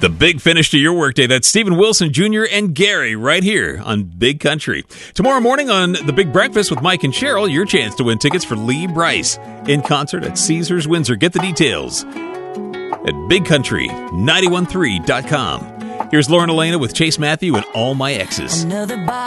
The big finish to your workday. That's Stephen Wilson Jr. and Gary right here on Big Country. Tomorrow morning on The Big Breakfast with Mike and Cheryl, your chance to win tickets for Lee Brice in concert at Caesars Windsor. Get the details at BigCountry913.com. Here's Lauren Elena with Chase Matthew and All My Exes.